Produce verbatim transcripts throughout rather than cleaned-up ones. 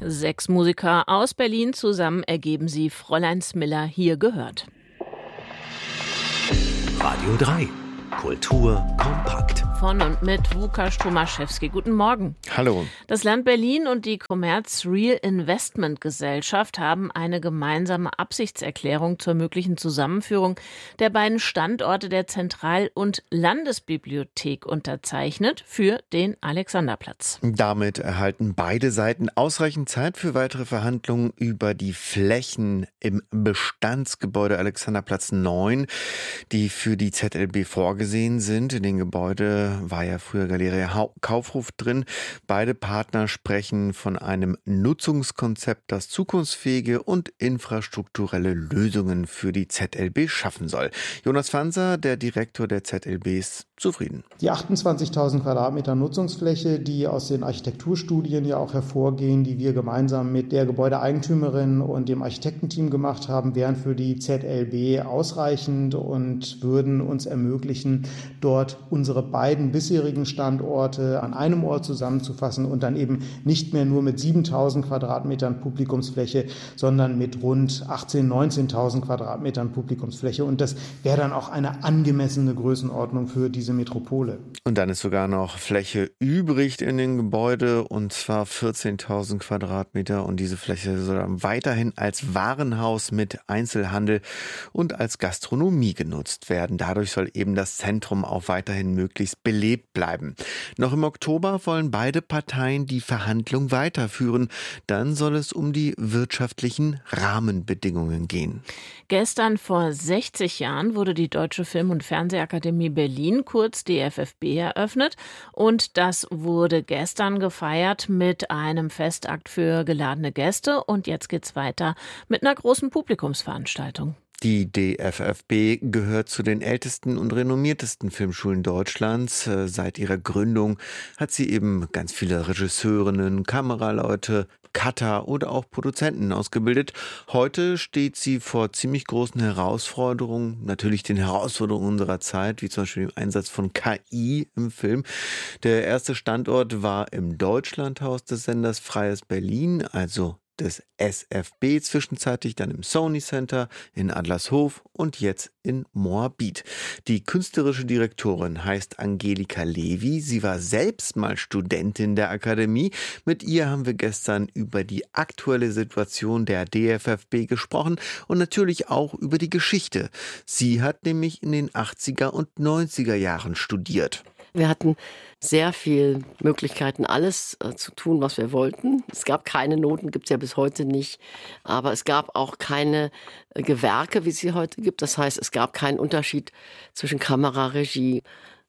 Sechs Musiker aus Berlin zusammen ergeben sie Fräuleinsmiller hier gehört. Radio drei. Kultur kompakt. Von und mit Łukasz Tomaszewski. Guten Morgen. Hallo. Das Land Berlin und die Commerz Real Investment Gesellschaft haben eine gemeinsame Absichtserklärung zur möglichen Zusammenführung der beiden Standorte der Zentral- und Landesbibliothek unterzeichnet für den Alexanderplatz. Damit erhalten beide Seiten ausreichend Zeit für weitere Verhandlungen über die Flächen im Bestandsgebäude Alexanderplatz neun, die für die Z L B vorgesehen sind. In dem Gebäude war ja früher Galeria Kaufhof drin. Beide Partner sprechen von einem Nutzungskonzept, das zukunftsfähige und infrastrukturelle Lösungen für die Z L B schaffen soll. Jonas Fanser, der Direktor der Z L B, ist zufrieden. Die achtundzwanzigtausend Quadratmeter Nutzungsfläche, die aus den Architekturstudien ja auch hervorgehen, die wir gemeinsam mit der Gebäudeeigentümerin und dem Architektenteam gemacht haben, wären für die Z L B ausreichend und würden uns ermöglichen, dort unsere beiden bisherigen Standorte an einem Ort zusammenzufassen und dann eben nicht mehr nur mit siebentausend Quadratmetern Publikumsfläche, sondern mit rund achtzehntausend, neunzehntausend Quadratmetern Publikumsfläche. Und das wäre dann auch eine angemessene Größenordnung für diese Metropole. Und dann ist sogar noch Fläche übrig in dem Gebäude, und zwar vierzehntausend Quadratmeter. Und diese Fläche soll dann weiterhin als Warenhaus mit Einzelhandel und als Gastronomie genutzt werden. Dadurch soll eben das Zentrum auch weiterhin möglichst belebt bleiben. Noch im Oktober wollen beide Parteien die Verhandlung weiterführen. Dann soll es um die wirtschaftlichen Rahmenbedingungen gehen. Gestern vor sechzig Jahren wurde die Deutsche Film- und Fernsehakademie Berlin, kurz D F F B, eröffnet. Und das wurde gestern gefeiert mit einem Festakt für geladene Gäste. Und jetzt geht's weiter mit einer großen Publikumsveranstaltung. Die D F F B gehört zu den ältesten und renommiertesten Filmschulen Deutschlands. Seit ihrer Gründung hat sie eben ganz viele Regisseurinnen, Kameraleute, Cutter oder auch Produzenten ausgebildet. Heute steht sie vor ziemlich großen Herausforderungen, natürlich den Herausforderungen unserer Zeit, wie zum Beispiel dem Einsatz von K I im Film. Der erste Standort war im Deutschlandhaus des Senders Freies Berlin, also des S F B, zwischenzeitlich dann im Sony Center in Adlershof und jetzt in Moabit. Die künstlerische Direktorin heißt Angelika Levi. Sie war selbst mal Studentin der Akademie. Mit ihr haben wir gestern über die aktuelle Situation der D F F B gesprochen und natürlich auch über die Geschichte. Sie hat nämlich in den achtziger und neunziger Jahren studiert. Wir hatten sehr viele Möglichkeiten, alles äh, zu tun, was wir wollten. Es gab keine Noten, gibt es ja bis heute nicht. Aber es gab auch keine äh, Gewerke, wie es sie heute gibt. Das heißt, es gab keinen Unterschied zwischen Kamera, Regie,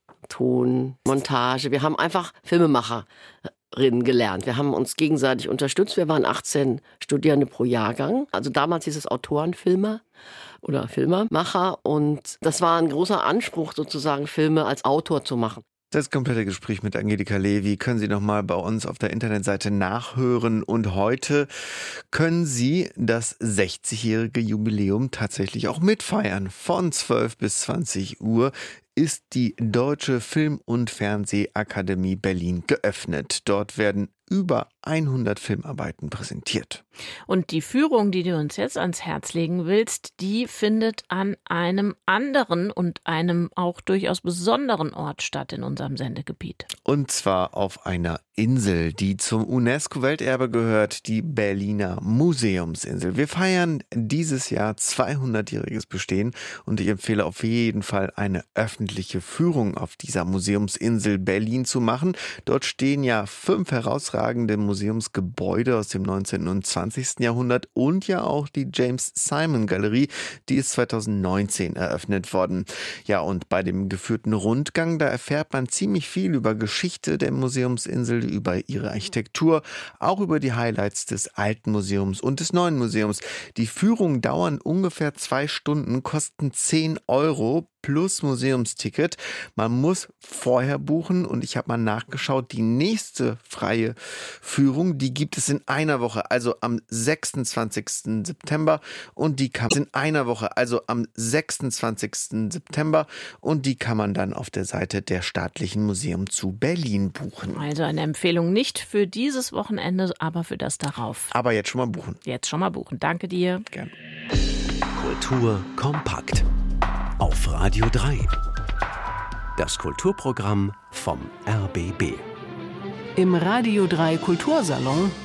Ton, Montage. Wir haben einfach Filmemacherinnen gelernt. Wir haben uns gegenseitig unterstützt. Wir waren achtzehn Studierende pro Jahrgang. Also damals hieß es Autorenfilmer oder Filmemacher. Und das war ein großer Anspruch, sozusagen Filme als Autor zu machen. Das komplette Gespräch mit Angelika Levi können Sie nochmal bei uns auf der Internetseite nachhören. Und heute können Sie das sechzigjährige Jubiläum tatsächlich auch mitfeiern. Von zwölf bis zwanzig Uhr ist die Deutsche Film- und Fernsehakademie Berlin geöffnet. Dort werden über hundert Filmarbeiten präsentiert. Und die Führung, die du uns jetzt ans Herz legen willst, die findet an einem anderen und einem auch durchaus besonderen Ort statt in unserem Sendegebiet. Und zwar auf einer Insel, die zum UNESCO-Welterbe gehört, die Berliner Museumsinsel. Wir feiern dieses Jahr zweihundertjähriges Bestehen und ich empfehle auf jeden Fall eine öffentliche Führung auf dieser Museumsinsel Berlin zu machen. Dort stehen ja fünf herausragende Museumsgebäude aus dem neunzehnten und zwanzigsten Jahrhundert und ja auch die James Simon Galerie, die ist zweitausendneunzehn eröffnet worden. Ja, und bei dem geführten Rundgang, da erfährt man ziemlich viel über Geschichte der Museumsinsel, über ihre Architektur, auch über die Highlights des alten Museums und des neuen Museums. Die Führungen dauern ungefähr zwei Stunden, kosten zehn Euro. plus Museumsticket. Man muss vorher buchen und ich habe mal nachgeschaut, die nächste freie Führung, die gibt es in einer Woche, also am sechsundzwanzigsten September und die kann in einer Woche, also am sechsundzwanzigsten September und die kann man dann auf der Seite der Staatlichen Museum zu Berlin buchen. Also eine Empfehlung nicht für dieses Wochenende, aber für das darauf. Aber jetzt schon mal buchen. Jetzt schon mal buchen. Danke dir. Gerne. Kultur kompakt auf Radio drei. Das Kulturprogramm vom R B B. Im Radio drei Kultursalon